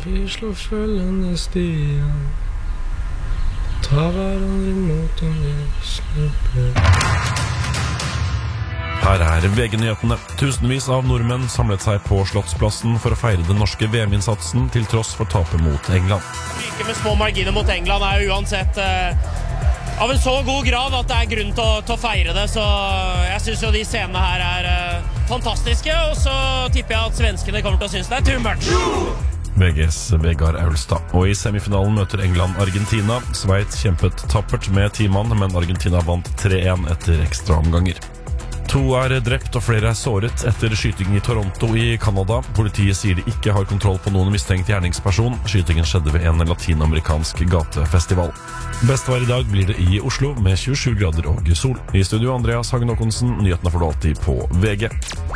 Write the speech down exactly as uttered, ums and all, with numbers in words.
vi slår følgende stier, tar hverandre imot om vi snubler. Her er V G-nyhetene. Tusenvis av nordmenn samlet seg på Slottsplassen for å feire den norske V M-innsatsen til tross for tapet mot England. Ryke med små marginer mot England er jo uansett eh, av en så god grad at det er grunn til å, til å feire det, så jeg synes jo de scenene her er eh, fantastiske, og så tipper jeg at svenskene kommer til å synes det er too much. V G's Vegard Aulstad. Og i semifinalen møter England Argentina. Sveits kjempet tappert med ti mann, men Argentina vant tre en etter ekstra omganger. To er drept og flere er såret etter skyting i Toronto i Canada. Politiet sier de ikke har kontroll på noen mistenkt gjerningsperson. Skytingen skjedde ved en latinamerikansk gatefestival. Bestvær i dag blir det i Oslo med tjuesju grader og sol. I studio Andreas Hagen Håkonsen. Nyhetene får du alltid på V G.